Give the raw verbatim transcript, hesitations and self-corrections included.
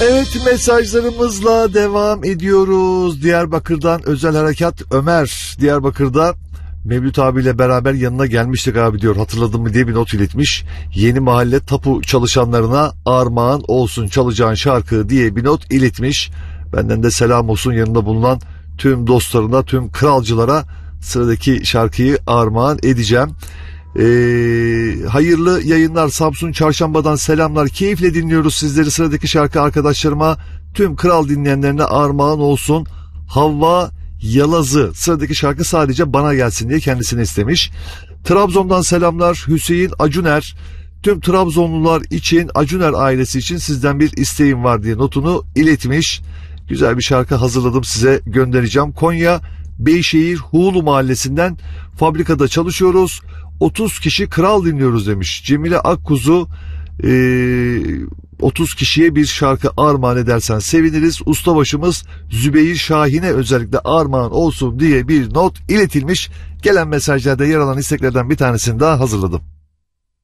Evet, mesajlarımızla devam ediyoruz. Diyarbakır'dan özel harekat Ömer, Diyarbakır'da Mevlüt abiyle beraber yanına gelmiştik abi diyor, hatırladın mı diye bir not iletmiş. Yeni mahalle tapu çalışanlarına armağan olsun çalacağın şarkı diye bir not iletmiş. Benden de selam olsun yanında bulunan tüm dostlarına, tüm kralcılara sıradaki şarkıyı armağan edeceğim. Ee, hayırlı yayınlar, Samsun Çarşamba'dan selamlar, keyifle dinliyoruz sizleri. Sıradaki şarkı arkadaşlarıma, tüm kral dinleyenlerine armağan olsun. Havva Yalazı, sıradaki şarkı sadece bana gelsin diye kendisini istemiş. Trabzon'dan selamlar, Hüseyin Acuner, tüm Trabzonlular için, Acuner ailesi için sizden bir isteğim var diye notunu iletmiş. Güzel bir şarkı hazırladım, size göndereceğim. Konya Beyşehir Huğulu mahallesinden fabrikada çalışıyoruz, otuz kişi kral dinliyoruz demiş. Cemile Akkuzu, e, otuz kişiye bir şarkı armağan edersen seviniriz. Ustabaşımız Zübeyir Şahin'e özellikle armağan olsun diye bir not iletilmiş. Gelen mesajlarda yer alan isteklerden bir tanesini daha hazırladım.